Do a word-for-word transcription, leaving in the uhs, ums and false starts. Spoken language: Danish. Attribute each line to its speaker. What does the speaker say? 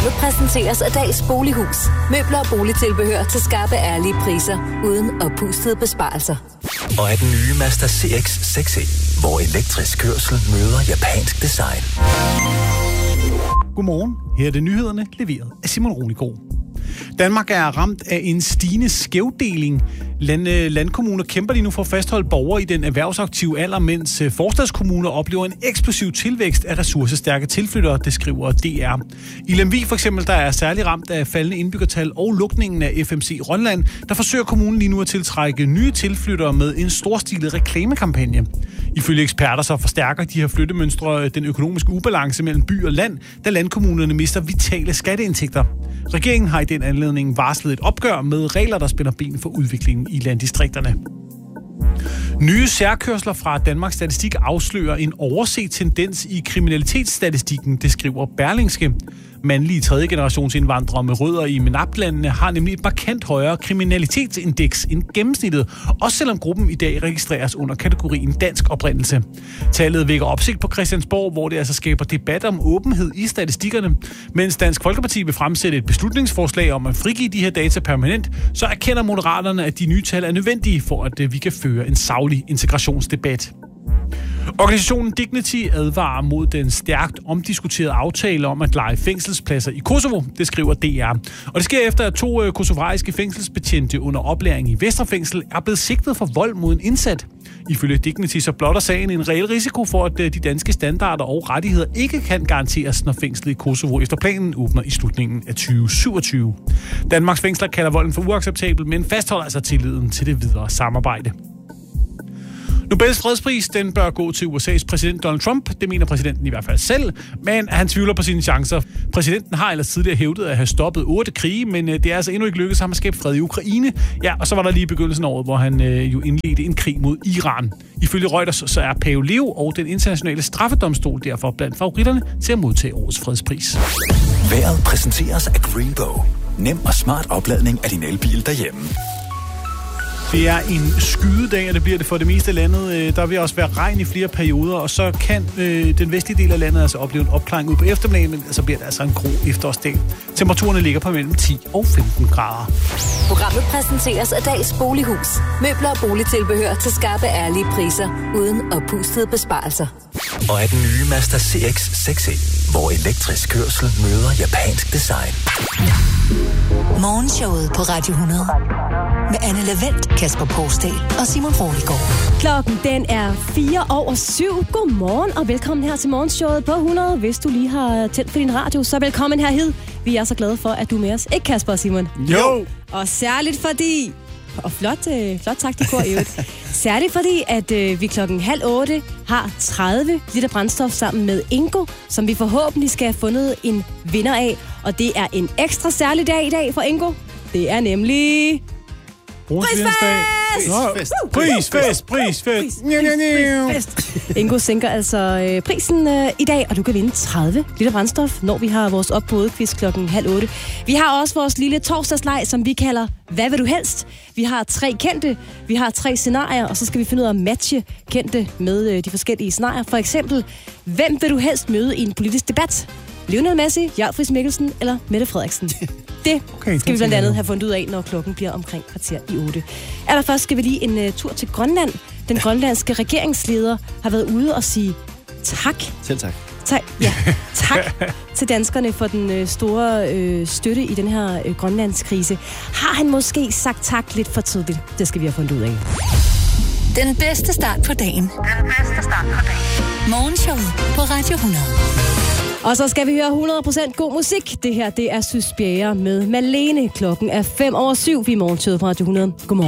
Speaker 1: Programmet præsenteres af Dags Bolighus. Møbler og boligtilbehør til skarpe, ærlige priser, uden oppustede besparelser.
Speaker 2: Og af den nye Mazda C X seks E, hvor elektrisk kørsel møder japansk design.
Speaker 3: Godmorgen. Her er det nyhederne, leveret af Simon Roligård. Danmark er ramt af en stigende skævdeling. Land, landkommuner kæmper lige nu for at fastholde borgere i den erhvervsaktive alder, mens forstadskommuner oplever en eksplosiv tilvækst af ressourcestærke tilflyttere, det skriver D R. I Lemvig for eksempel, der er særlig ramt af faldende indbyggertal og lukningen af F M C Rønland, der forsøger kommunen lige nu at tiltrække nye tilflyttere med en storstilet reklamekampagne. Ifølge eksperter så forstærker de her flyttemønstre den økonomiske ubalance mellem by og land, da landkommunerne mister vitale skatteindtægter. Regeringen har i den anledning varslet et opgør med regler, der spænder ben for udviklingen i landdistrikterne. Nye særkørsler fra Danmarks Statistik afslører en overset tendens i kriminalitetsstatistikken, det skriver Berlingske. Mandlige tredje generations indvandrere med rødder i MENAPT-landene har nemlig et markant højere kriminalitetsindeks end gennemsnittet, også selvom gruppen i dag registreres under kategorien dansk oprindelse. Tallet vækker opsigt på Christiansborg, hvor det altså skaber debat om åbenhed i statistikkerne. Mens Dansk Folkeparti vil fremsætte et beslutningsforslag om at frigive de her data permanent, så erkender Moderaterne, at de nye tal er nødvendige for, at vi kan føre en saglig integrationsdebat. Organisationen Dignity advarer mod den stærkt omdiskuterede aftale om at leje fængselspladser i Kosovo, det skriver D R. Og det sker efter, at to kosovariske fængselsbetjente under oplæring i Vestre Fængsel er blevet sigtet for vold mod en indsat. Ifølge Dignity så blotter sagen en reel risiko for, at de danske standarder og rettigheder ikke kan garanteres, når fængslet i Kosovo efter planen åbner i slutningen af tyve syvogtyve. Danmarks fængsler kalder volden for uacceptabel, men fastholder altså tilliden til det videre samarbejde. Nobels fredspris, den bør gå til U S A's præsident Donald Trump. Det mener præsidenten i hvert fald selv, men han tvivler på sine chancer. Præsidenten har ellers tidligere hævdet at have stoppet otte krige, men det er altså endnu ikke lykkedes ham at skabe fred i Ukraine. Ja, og så var der lige begyndelsen af året, hvor han øh, jo indledte en krig mod Iran. Ifølge Reuters så er Pave Leo og den internationale straffedomstol derfor blandt favoritterne til at modtage årets fredspris.
Speaker 2: Vejret præsenteres af Greenbow. Nem og smart opladning af din elbil derhjemme.
Speaker 3: Det er en skydedag, og det bliver det for det meste af landet. Der vil også være regn i flere perioder, og så kan øh, den vestlige del af landet altså opleve en opklaring ud på eftermiddagen, men så bliver det altså en grå efterårsdag. Temperaturerne ligger på mellem ti og femten grader.
Speaker 1: Programmet præsenteres af Dags Bolighus. Møbler og boligtilbehør til skarpe, ærlige priser, uden oppustede besparelser.
Speaker 2: Og af den nye Mazda C X seks E, hvor elektrisk kørsel møder japansk design.
Speaker 4: Morgenshowet på Radio hundrede. Med Anne Lavendt, Kasper Porsdal og Simon Roligård.
Speaker 5: Klokken den er fire over syv. Godmorgen og velkommen her til Morgenshowet på hundrede. Hvis du lige har tændt for din radio, så velkommen herhed. Vi er så glade for, at du er med os. Ikke Kasper og Simon?
Speaker 3: Jo!
Speaker 5: Og særligt fordi... Og flot, øh, flot sagt i kor i øvrigt. Særligt fordi, at øh, vi klokken halv otte har tredive liter brændstof sammen med Ingo, som vi forhåbentlig skal have fundet en vinder af. Og det er en ekstra særlig dag i dag for Ingo. Det er nemlig... Prisfest!
Speaker 3: Prisfest! Prisfest! Prisfest!
Speaker 5: Prisfest! Ingo sænker altså øh, prisen øh, i dag, og du kan vinde tredive liter brændstof, når vi har vores op på quiz klokken halv otte. Vi har også vores lille torsdagsleg, som vi kalder Hvad vil du helst? Vi har tre kendte, vi har tre scenarier, og så skal vi finde ud af at matche kendte med øh, de forskellige scenarier. For eksempel, hvem vil du helst møde i en politisk debat? Lionel Messi, Jarl Friis Mikkelsen eller Mette Frederiksen? Det okay, skal vi blandt andet have fundet ud af, når klokken bliver omkring kvarter i otte. Allerførst skal vi lige en uh, tur til Grønland. Den grønlandske regeringsleder har været ude og sige tak.
Speaker 6: Selv tak.
Speaker 5: Tak, ja, tak til danskerne for den uh, store uh, støtte i den her uh, grønlandskrise. Har han måske sagt tak lidt for tidligt? Det skal vi have fundet ud af.
Speaker 4: Den bedste start på dagen. Den bedste start på dagen. Morgenshowet på Radio hundrede.
Speaker 5: Og så skal vi høre hundrede procent god musik. Det her, det er Søs Bjerre med Malene. Klokken er fem over syv. Vi er Morgenshowet på Radio hundrede. Godmorgen.